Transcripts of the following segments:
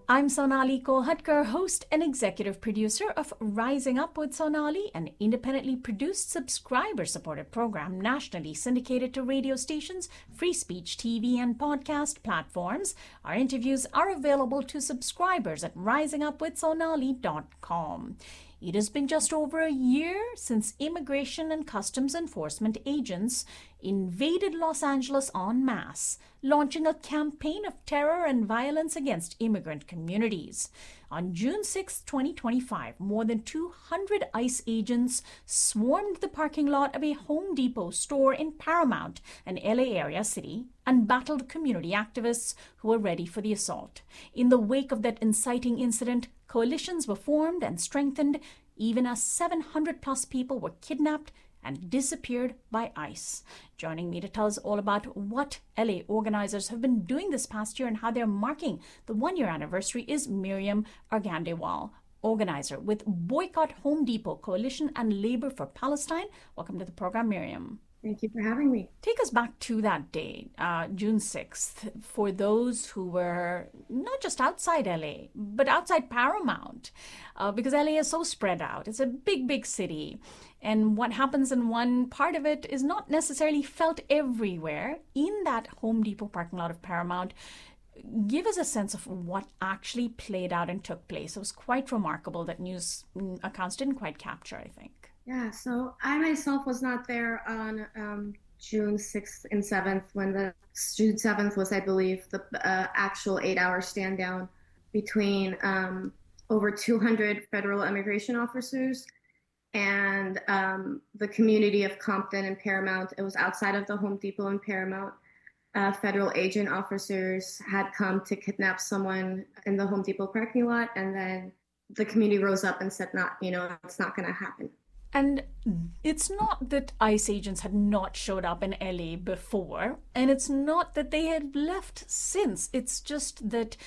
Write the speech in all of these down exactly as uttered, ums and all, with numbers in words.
I'm Sonali Kolhatkar, host and executive producer of Rising Up with Sonali, an independently produced, subscriber-supported program nationally syndicated to radio stations, free speech T V, and podcast platforms. Our interviews are available to subscribers at rising up with sonali dot com. It has been just over a year since immigration and customs enforcement agents invaded Los Angeles en masse, launching a campaign of terror and violence against immigrant communities. On June sixth, twenty twenty-five, more than two hundred ICE agents swarmed the parking lot of a Home Depot store in Paramount, an L A area city, and battled community activists who were ready for the assault. In the wake of that inciting incident, coalitions were formed and strengthened, even as seven hundred plus people were kidnapped and disappeared by ICE. Joining me to tell us all about what L A organizers have been doing this past year and how they're marking the one-year anniversary is Miriam Argandewal, organizer with Boycott Home Depot Coalition and Labor for Palestine. Welcome to the program, Miriam. Thank you for having me. Take us back to that day, uh, June sixth, for those who were not just outside L A, but outside Paramount, uh, because L A is so spread out. It's a big, big city. And what happens in one part of it is not necessarily felt everywhere. In that Home Depot parking lot of Paramount, give us a sense of what actually played out and took place. It was quite remarkable that news accounts didn't quite capture, I think. Yeah, so I myself was not there on um, June sixth and seventh when the June seventh was, I believe, the uh, actual eight-hour stand down between um, over two hundred federal immigration officers and um, the community of Compton and Paramount. It was outside of the Home Depot in Paramount. Uh, federal agent officers had come to kidnap someone in the Home Depot parking lot, and then the community rose up and said, "Not, you know, it's not going to happen." And it's not that ICE agents had not showed up in L A before, and it's not that they had left since. It's just that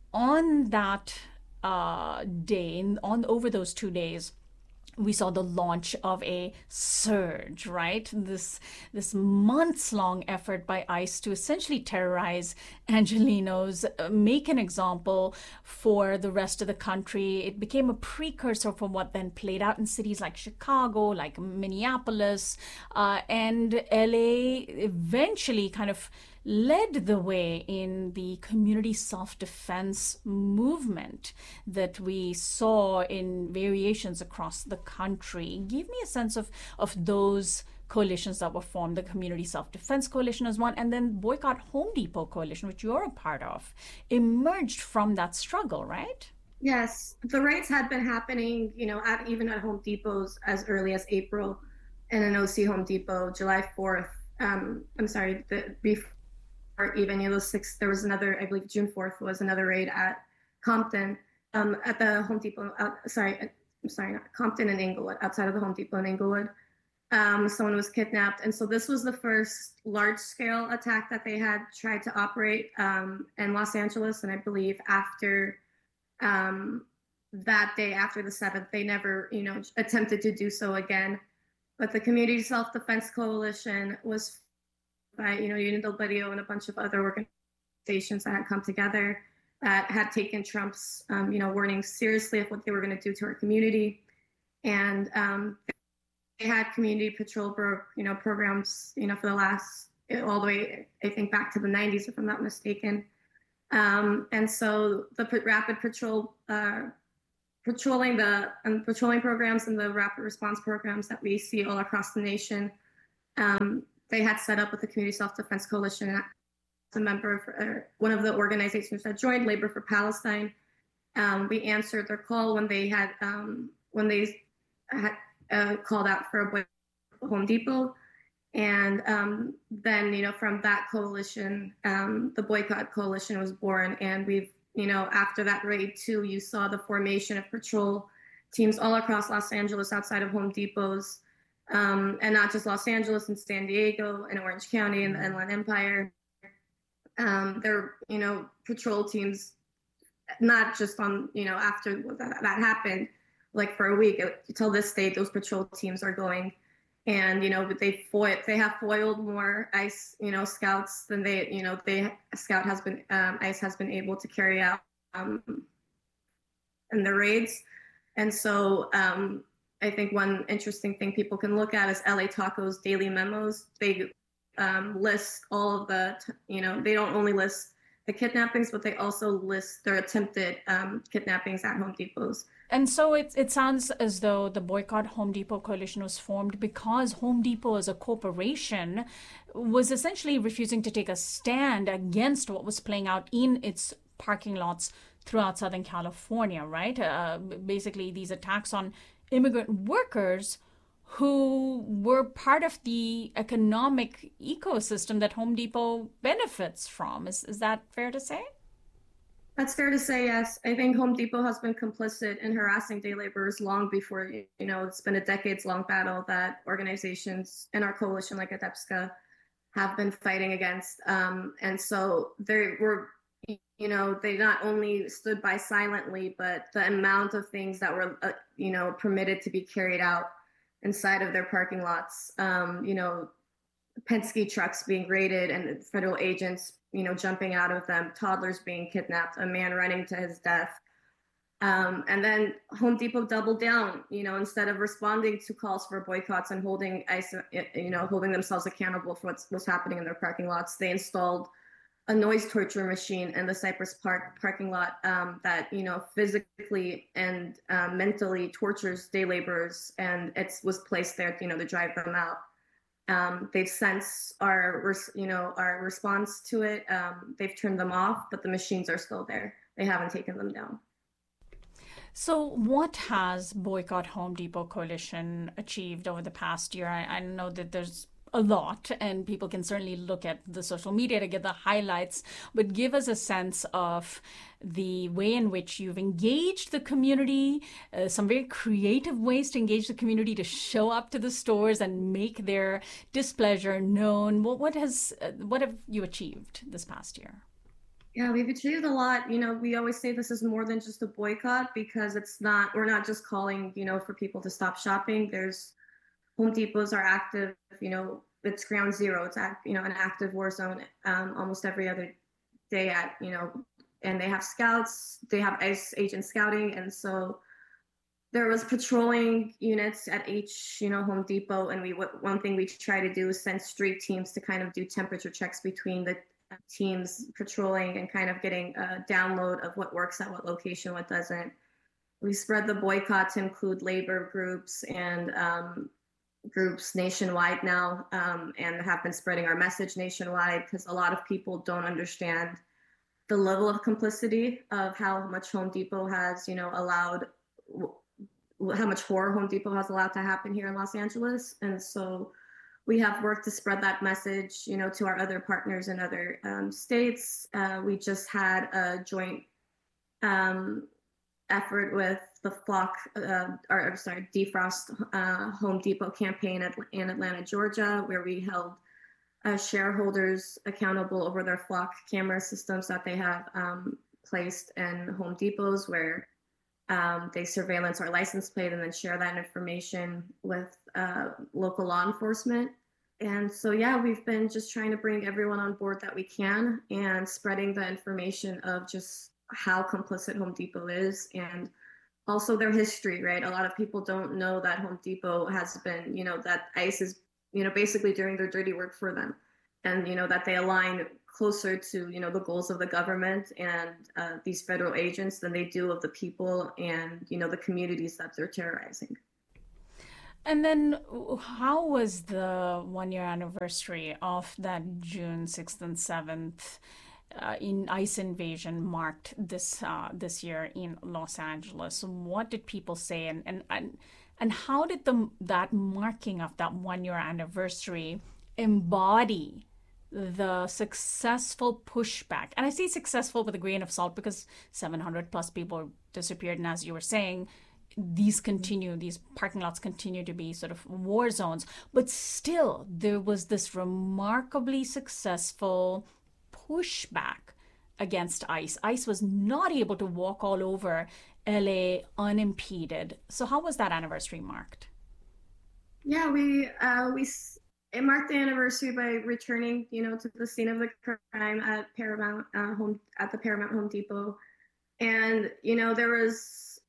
on that uh, day, on over those two days, we saw the launch of a surge, right? This this months-long effort by ICE to essentially terrorize Angelenos, make an example for the rest of the country. It became a precursor for what then played out in cities like Chicago, like Minneapolis, uh, and L A eventually kind of led the way in the community self-defense movement that we saw in variations across the country. Give me a sense of, of those coalitions that were formed. The Community Self-Defense Coalition is one, and then Boycott Home Depot Coalition, which you're a part of, emerged from that struggle, right? Yes, the raids had been happening, you know, at, even at Home Depots as early as April, and an O C Home Depot, July fourth. Um, I'm sorry, the before. Or even, you know, six, there was another, I believe June fourth was another raid at Compton, um, at the Home Depot, out, sorry, I'm sorry, not Compton and Inglewood, outside of the Home Depot in Inglewood. Um, someone was kidnapped. And so this was the first large scale attack that they had tried to operate um, in Los Angeles. And I believe after um, that day, after the seventh, they never, you know, attempted to do so again. But the Community Self-Defense Coalition was by, you know, Unidad Barrio and a bunch of other organizations that had come together that had taken Trump's, um, you know, warnings seriously of what they were going to do to our community. And um, they had community patrol, pro, you know, programs, you know, for the last, all the way, I think, back to the nineties, if I'm not mistaken. Um, and so the rapid patrol, uh, patrolling the um, patrolling programs and the rapid response programs that we see all across the nation, um, they had set up with the Community Self-Defense Coalition. As a member of uh, one of the organizations that joined, Labor for Palestine, um, we answered their call when they had um, when they had uh, called out for a boycott of Home Depot, and um, then you know from that coalition, um, the Boycott Coalition was born. And we've you know after that raid too, you saw the formation of patrol teams all across Los Angeles, outside of Home Depots. Um, and not just Los Angeles and San Diego and Orange County and the Inland Empire. Um, there, you know, patrol teams, not just on, you know, after that, that happened, like for a week, until this date, those patrol teams are going. And, you know, they foil, they have foiled more ICE, you know, scouts than they, you know, they, Scout has been, um, ICE has been able to carry out um, and the raids. And so um, I think one interesting thing people can look at is L A Taco's daily memos. They um, list all of the, you know, they don't only list the kidnappings, but they also list their attempted um, kidnappings at Home Depots. And so it, it sounds as though the Boycott Home Depot Coalition was formed because Home Depot as a corporation was essentially refusing to take a stand against what was playing out in its parking lots throughout Southern California, right? Uh, basically, these attacks on immigrant workers who were part of the economic ecosystem that Home Depot benefits from. Is, is that fair to say? That's fair to say, yes. I think Home Depot has been complicit in harassing day laborers long before, you know, it's been a decades-long battle that organizations in our coalition like ADEPSCA have been fighting against. Um, and so they were, you know, they not only stood by silently, but the amount of things that were, uh, you know, permitted to be carried out inside of their parking lots, um, you know, Penske trucks being raided and federal agents, you know, jumping out of them, toddlers being kidnapped, a man running to his death. Um, and then Home Depot doubled down, you know, instead of responding to calls for boycotts and holding ICE, you know, holding themselves accountable for what's, what's happening in their parking lots, they installed a noise torture machine in the Cypress Park parking lot um, that, you know, physically and uh, mentally tortures day laborers, and it was placed there, you know, to drive them out. Um, they've since our, you know, our response to it. Um, they've turned them off, but the machines are still there. They haven't taken them down. So what has Boycott Home Depot Coalition achieved over the past year? I, I know that there's a lot, and people can certainly look at the social media to get the highlights, but give us a sense of the way in which you've engaged the community, uh, some very creative ways to engage the community to show up to the stores and make their displeasure known. What, what has uh, what have you achieved this past year? Yeah, we've achieved a lot. You know, we always say this is more than just a boycott, because it's not, we're not just calling, you know, for people to stop shopping. There's Home Depots are active, you know, it's ground zero. It's, act, you know, an active war zone um, almost every other day at, you know, and they have scouts, they have ICE agents scouting. And so there was patrolling units at each, you know, Home Depot. And we, one thing we try to do is send street teams to kind of do temperature checks between the teams patrolling and kind of getting a download of what works at what location, what doesn't. We spread the boycott to include labor groups and um, groups nationwide now, um, and have been spreading our message nationwide, because a lot of people don't understand the level of complicity of how much Home Depot has, you know, allowed, how much horror Home Depot has allowed to happen here in Los Angeles. And so we have worked to spread that message, you know, to our other partners in other um, states. Uh, we just had a joint um, effort with the Flock, uh, or sorry, Defrost uh, Home Depot campaign at, in Atlanta, Georgia, where we held uh, shareholders accountable over their Flock camera systems that they have um, placed in Home Depots, where um, they surveillance our license plate and then share that information with uh, local law enforcement. And so, yeah, we've been just trying to bring everyone on board that we can, and spreading the information of just how complicit Home Depot is, and also their history, right? A lot of people don't know that Home Depot has been, you know, that ICE is, you know, basically doing their dirty work for them, and, you know, that they align closer to, you know, the goals of the government and uh, these federal agents than they do of the people and, you know, the communities that they're terrorizing. And then how was the one-year anniversary of that June sixth and seventh uh, in ICE invasion marked this uh, this year in Los Angeles? What did people say, and and and, and how did the that marking of that one-year anniversary embody the successful pushback? And I say successful with a grain of salt, because seven hundred plus people disappeared, and as you were saying, these continue, these parking lots continue to be sort of war zones. But still, there was this remarkably successful pushback against ICE. ICE was not able to walk all over L A unimpeded. So how was that anniversary marked? Yeah, we uh, we it marked the anniversary by returning, you know, to the scene of the crime at Paramount uh, Home at the Paramount Home Depot, and you know there was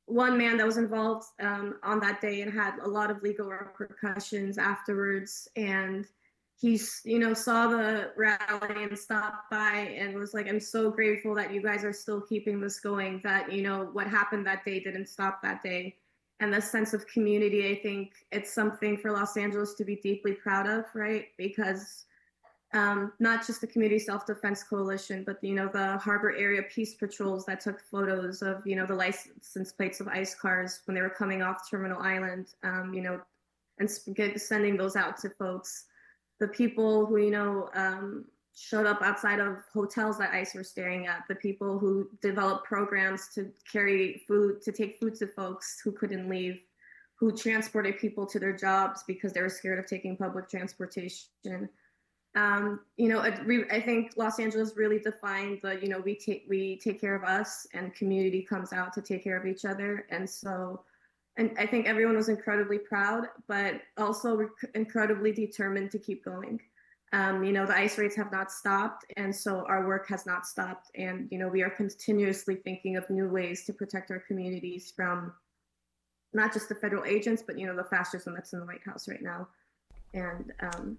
one man that was involved um, on that day and had a lot of legal repercussions afterwards. And he's, you know, saw the rally and stopped by and was like, I'm so grateful that you guys are still keeping this going, that, you know, what happened that day didn't stop that day. And the sense of community, I think it's something for Los Angeles to be deeply proud of, right? Because um, not just the Community Self-Defense Coalition, but, you know, the Harbor Area Peace Patrols that took photos of, you know, the license plates of ICE cars when they were coming off Terminal Island, um, you know, and sending those out to folks. The people who, you know, um, showed up outside of hotels that ICE were staring at, the people who developed programs to carry food, to take food to folks who couldn't leave, who transported people to their jobs because they were scared of taking public transportation. Um, you know, I think Los Angeles really defined the, you know, we take we take care of us and community comes out to take care of each other. And so, and I think everyone was incredibly proud, but also incredibly determined to keep going. Um, you know, the ICE raids have not stopped, and so our work has not stopped. And, you know, we are continuously thinking of new ways to protect our communities from not just the federal agents, but, you know, the fascism that's in the White House right now. And um,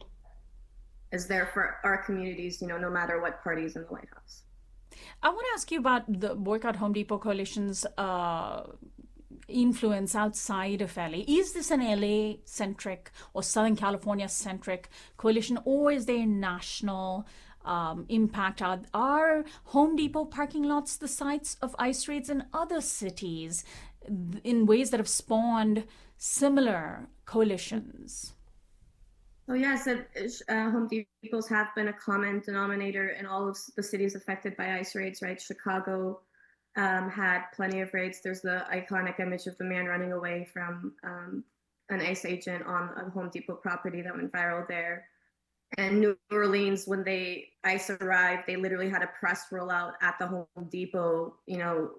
is there for our communities, you know, no matter what party's in the White House. I want to ask you about the Boycott Home Depot Coalition's uh, influence outside of L A. Is this an L A-centric or Southern California-centric coalition, or is there national um, impact? Are, are Home Depot parking lots the sites of ICE raids in other cities in ways that have spawned similar coalitions? Oh, yes, uh, Home Depots have been a common denominator in all of the cities affected by ICE raids, right? Chicago um, had plenty of raids. There's the iconic image of the man running away from um, an ICE agent on a Home Depot property that went viral there. And New Orleans, when they ICE arrived, they literally had a press rollout at the Home Depot. You know,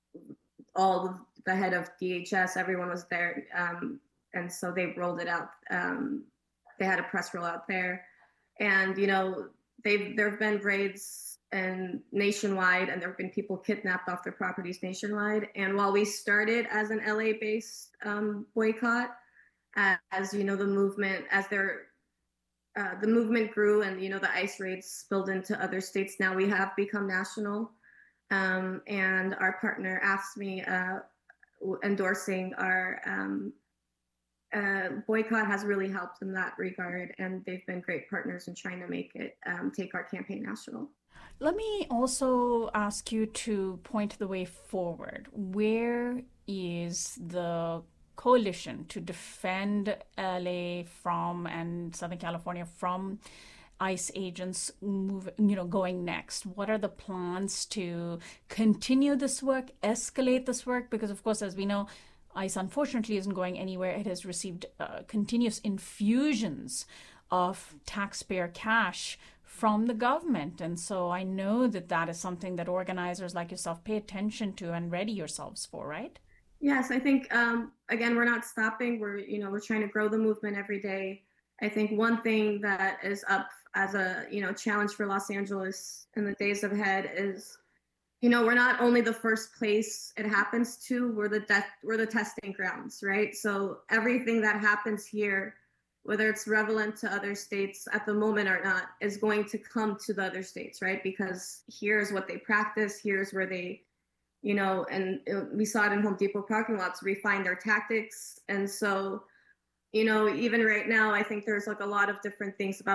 all the head of D H S, everyone was there. Um, and so they rolled it out. Um, They had a press rollout there, and you know, they've there have been raids and nationwide, and there have been people kidnapped off their properties nationwide. And while we started as an L A-based um, boycott, as, as you know, the movement as their uh, the movement grew, and you know, the ICE raids spilled into other states. Now we have become national, um, and our partner AFSCME uh, endorsing our. Um, Uh, boycott has really helped in that regard, and they've been great partners in trying to make it um, take our campaign national. Let me also ask you to point the way forward. Where is the coalition to defend L A from and Southern California from ICE agents move, you know, going next? What are the plans to continue this work, escalate this work? Because, of course, as we know, ICE unfortunately isn't going anywhere. It has received uh, continuous infusions of taxpayer cash from the government. And so I know that that is something that organizers like yourself pay attention to and ready yourselves for, right? Yes, I think, um, again, we're not stopping. We're, you know, we're trying to grow the movement every day. I think one thing that is up as a, you know, challenge for Los Angeles in the days ahead is, you know, we're not only the first place it happens to, we're the death, we're the testing grounds, right? So everything that happens here, whether it's relevant to other states at the moment or not, is going to come to the other states, right? Because here's what they practice, here's where they, you know, and we saw it in Home Depot parking lots, refine their tactics. And so, you know, even right now, I think there's like a lot of different things about